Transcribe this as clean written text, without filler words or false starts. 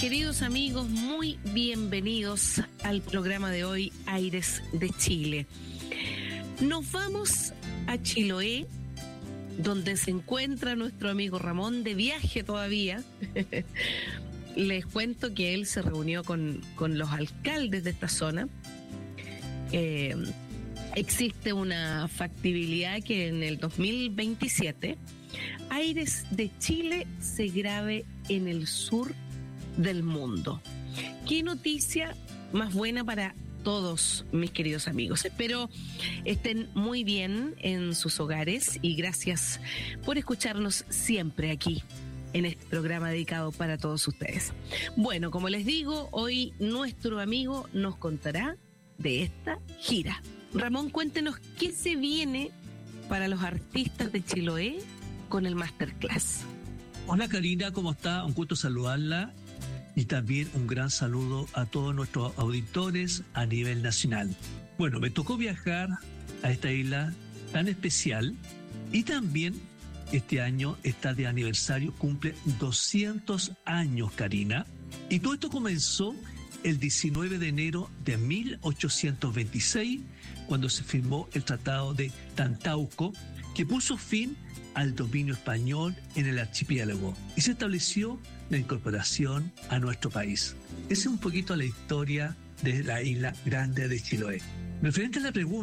Queridos amigos, muy bienvenidos al programa de hoy, Aires de Chile. Nos vamos a Chiloé, donde se encuentra nuestro amigo Ramón de viaje todavía. Les cuento que él se reunió con los alcaldes de esta zona. Existe una factibilidad que en el 2027 Aires de Chile se grabe en el sur del mundo. Qué noticia más buena para todos mis queridos amigos. Espero estén muy bien en sus hogares y gracias por escucharnos siempre aquí en este programa dedicado para todos ustedes. Bueno, como les digo, hoy nuestro amigo nos contará de esta gira. Ramón, cuéntenos qué se viene para los artistas de Chiloé con el Masterclass. Hola Karina, ¿cómo está? Un gusto saludarla y también un gran saludo a todos nuestros auditores a nivel nacional. Bueno, me tocó viajar a esta isla tan especial y también este año está de aniversario, cumple 200 años, Karina. Y todo esto comenzó el 19 de enero de 1826, cuando se firmó el Tratado de Tantauco, que puso fin al dominio español en el archipiélago y se estableció la incorporación a nuestro país. Esa es un poquito la historia de la isla grande de Chiloé. Referente a la pregunta